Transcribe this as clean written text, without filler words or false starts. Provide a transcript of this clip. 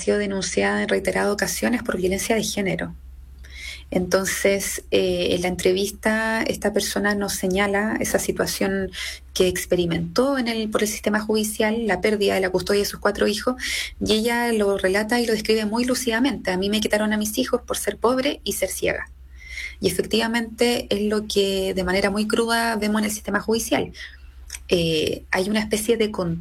sido denunciada en reiteradas ocasiones por violencia de género. Entonces, en la entrevista, esta persona nos señala esa situación que experimentó por el sistema judicial, la pérdida de la custodia de sus 4 hijos, y ella lo relata y lo describe muy lúcidamente. A mí me quitaron a mis hijos por ser pobre y ser ciega. Y efectivamente es lo que de manera muy cruda vemos en el sistema judicial. Hay una especie de